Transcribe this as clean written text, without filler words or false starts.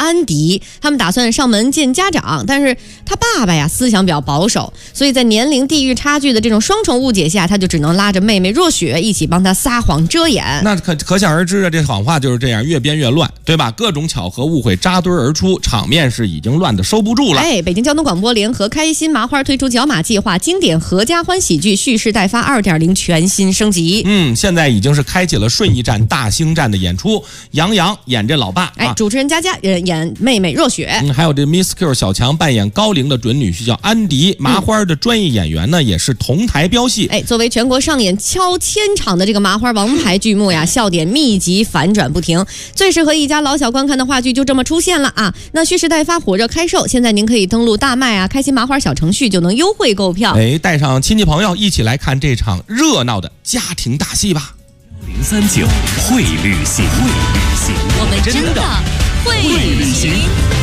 安迪，他们打算上门见家长，但是他爸爸呀思想比较保守，所以在年龄地域差距的这种双重误解下，他就只能拉着妹妹若雪一起帮他撒谎遮掩。 那可想而知啊，这谎话就是这样越编越乱，对吧？各种巧合误会扎堆而出，场面是已经乱得收不住了。 北京交通广播联合开心麻花推出角马计划经典合家欢喜剧蓄势待发 2.0 全新升级。 现在已经是开启了顺义站大兴站的演出，杨洋演这老爸， 主持人佳佳演妹妹若雪， 还有这 Miss Q 小强扮演高龄的准女婿叫安迪，麻花的专业演员呢也是同台飙戏。 作为全国上演超千场的这个麻花王牌剧目呀，笑点密集，反转不停，最适合一家老小观看的话剧就这么出现了啊！那蓄势待发火热开售，现在您可以登录大麦啊、开心麻花小程序就能优惠购票。 带上亲戚朋友一起来看这场热闹的家庭大戏吧。 039会旅行，我们真的会旅行。